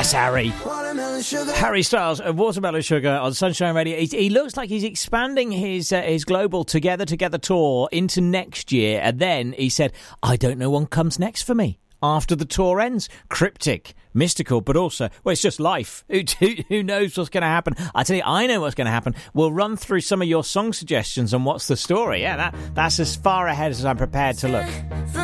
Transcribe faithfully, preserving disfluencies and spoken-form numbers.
Yes, Harry. Harry Styles of Watermelon Sugar on Sunshine Radio. He, he looks like he's expanding his uh, his global Together Together tour into next year. And then he said, I don't know what comes next for me after the tour ends. Cryptic, mystical, but also, well, it's just life. Who, who, who knows what's going to happen? I tell you, I know what's going to happen. We'll run through some of your song suggestions and what's the story. Yeah, that that's as far ahead as I'm prepared to look.